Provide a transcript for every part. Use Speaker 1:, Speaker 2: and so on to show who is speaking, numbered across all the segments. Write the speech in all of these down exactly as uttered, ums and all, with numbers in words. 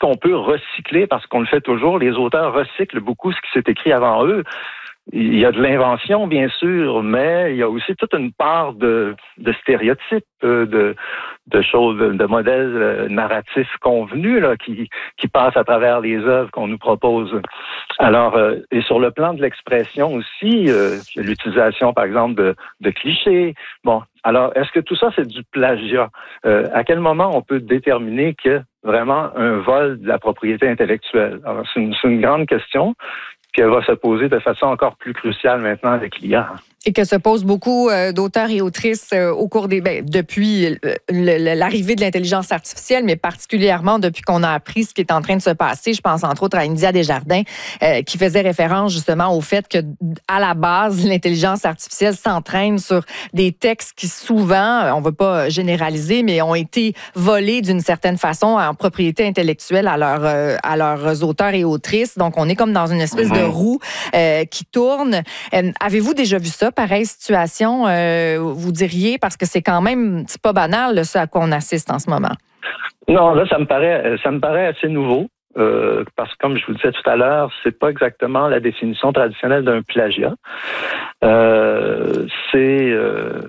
Speaker 1: qu'on peut recycler, parce qu'on le fait toujours, les auteurs recyclent beaucoup ce qui s'est écrit avant eux. Il y a de l'invention, bien sûr, mais il y a aussi toute une part de, de stéréotypes, de, de choses, de modèles narratifs convenus là, qui, qui passent à travers les œuvres qu'on nous propose. Alors, euh, et sur le plan de l'expression aussi, euh, l'utilisation, par exemple, de, de clichés. Bon, alors, est-ce que tout ça, c'est du plagiat? Euh, à quel moment on peut déterminer que vraiment un vol de la propriété intellectuelle? Alors, c'est une, c'est une grande question qu'elle va se poser de façon encore plus cruciale maintenant avec l'I A.
Speaker 2: Et que se posent beaucoup euh, d'auteurs et autrices euh, au cours des... Ben, depuis le, le, l'arrivée de l'intelligence artificielle, mais particulièrement depuis qu'on a appris ce qui est en train de se passer. Je pense entre autres à India Desjardins, euh, qui faisait référence justement au fait que, à la base, l'intelligence artificielle s'entraîne sur des textes qui souvent, on ne veut pas généraliser, mais ont été volés d'une certaine façon en propriété intellectuelle à, leur, euh, à leurs auteurs et autrices. Donc, on est comme dans une espèce mm-hmm. de roue euh, qui tourne. Euh, avez-vous déjà vu ça? Pareille situation, euh, vous diriez, parce que c'est quand même, c'est pas banal là, ce à quoi on assiste en ce moment.
Speaker 1: Non, là, ça me paraît, ça me paraît assez nouveau. Euh, parce que, comme je vous le disais tout à l'heure, c'est pas exactement la définition traditionnelle d'un plagiat. Euh, c'est... Euh,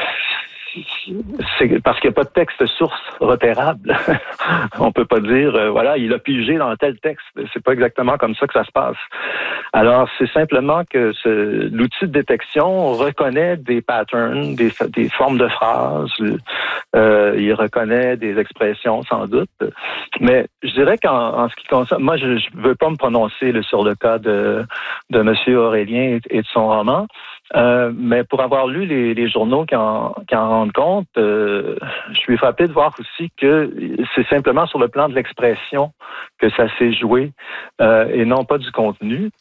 Speaker 1: c'est parce qu'il n'y a pas de texte source repérable. On peut pas dire, euh, voilà, il a pigé dans tel texte. C'est pas exactement comme ça que ça se passe. Alors, c'est simplement que ce, l'outil de détection reconnaît des patterns, des, des formes de phrases. Euh, il reconnaît des expressions, sans doute. Mais je dirais qu'en en ce qui concerne... Moi, je ne veux pas me prononcer là, sur le cas de, de M. Aurélien et, et de son roman. Euh, mais pour avoir lu les, les journaux qui en, qui en rendent compte, euh, je suis frappé de voir aussi que c'est simplement sur le plan de l'expression que ça s'est joué euh, et non pas du contenu.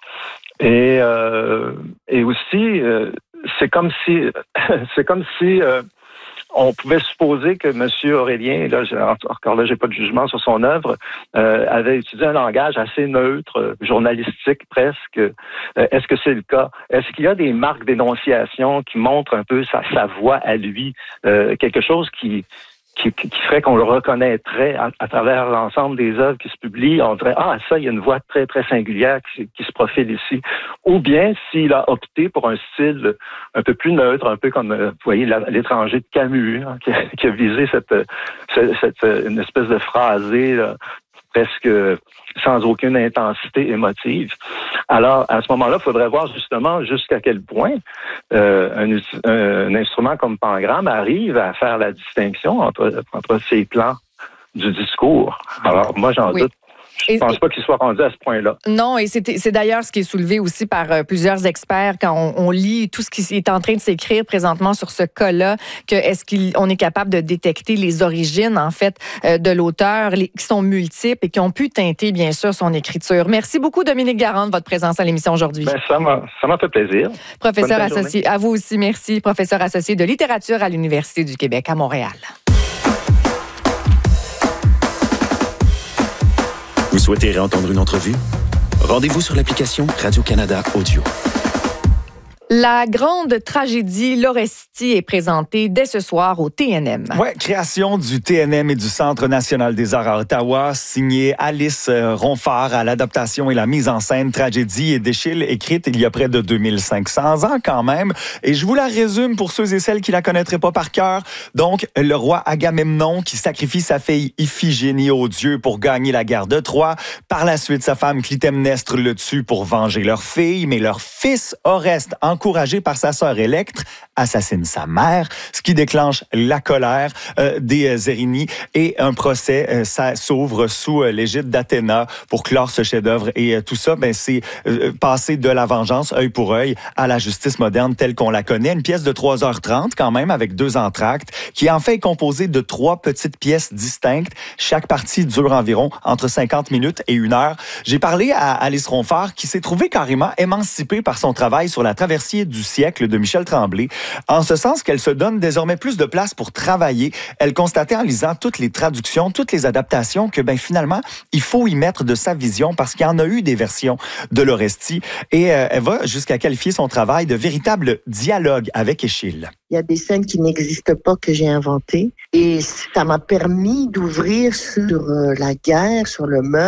Speaker 1: Et, euh, et aussi, euh, c'est comme si, c'est comme si euh, on pouvait supposer que M. Aurélien, là, encore là, j'ai pas de jugement sur son œuvre, euh, avait utilisé un langage assez neutre, journalistique presque. Euh, est-ce que c'est le cas? Est-ce qu'il y a des marques d'énonciation qui montrent un peu sa, sa voix à lui? Euh, quelque chose qui... Qui, qui ferait qu'on le reconnaîtrait à, à travers l'ensemble des œuvres qui se publient. On dirait, ah, ça, il y a une voix très, très singulière qui, qui se profile ici. Ou bien, s'il a opté pour un style un peu plus neutre, un peu comme, vous voyez, l'étranger de Camus, hein, qui, a, qui a visé cette, cette, cette, une espèce de phrasé, là, presque sans aucune intensité émotive. Alors, à ce moment-là, il faudrait voir justement jusqu'à quel point euh, un, un instrument comme Pangram arrive à faire la distinction entre, entre ces plans du discours. Alors, moi, j'en oui. doute. Je ne pense et, pas qu'il soit rendu à ce point-là.
Speaker 2: Non, et c'est, c'est d'ailleurs ce qui est soulevé aussi par euh, plusieurs experts quand on, on lit tout ce qui est en train de s'écrire présentement sur ce cas-là, que est-ce qu'on est capable de détecter les origines, en fait, euh, de l'auteur, les, qui sont multiples et qui ont pu teinter, bien sûr, son écriture. Merci beaucoup, Dominique Garand, de votre présence à l'émission aujourd'hui.
Speaker 1: Ben, ça m'a, ça m'a fait plaisir.
Speaker 2: Professeur associé, à vous aussi, merci. Professeur associé de littérature à l'Université du Québec à Montréal.
Speaker 3: Vous souhaitez réentendre une entrevue? Rendez-vous sur l'application Radio-Canada Audio.
Speaker 2: La grande tragédie L'Orestie est présentée dès ce soir au T N M.
Speaker 4: Oui, création du T N M et du Centre national des arts à Ottawa, signé Alice Ronfard à l'adaptation et la mise en scène Tragédie et d'Échille, écrite il y a près de deux mille cinq cents ans quand même. Et je vous la résume pour ceux et celles qui la connaîtraient pas par cœur. Donc, le roi Agamemnon qui sacrifie sa fille Iphigénie aux dieux pour gagner la guerre de Troie. Par la suite, sa femme Clytemnestre le tue pour venger leur fille, mais leur fils Oreste, en encouragé par sa sœur Électre, assassine sa mère, ce qui déclenche la colère euh, des euh, Érini et un procès euh, ça s'ouvre sous euh, l'égide d'Athéna pour clore ce chef-d'œuvre. Et euh, tout ça, ben, c'est euh, passer de la vengeance œil pour œil à la justice moderne telle qu'on la connaît. Une pièce de trois heures trente quand même avec deux entr'actes qui en fait est composée de trois petites pièces distinctes. Chaque partie dure environ entre cinquante minutes et une heure. J'ai parlé à Alice Ronfard qui s'est trouvée carrément émancipée par son travail sur la traversée du siècle de Michel Tremblay, en ce sens qu'elle se donne désormais plus de place pour travailler. Elle constatait en lisant toutes les traductions, toutes les adaptations que ben finalement, il faut y mettre de sa vision parce qu'il y en a eu des versions de l'Orestie et euh, elle va jusqu'à qualifier son travail de véritable dialogue avec Échille.
Speaker 5: Il y a des scènes qui n'existent pas que j'ai inventées et ça m'a permis d'ouvrir sur la guerre, sur le meurtre.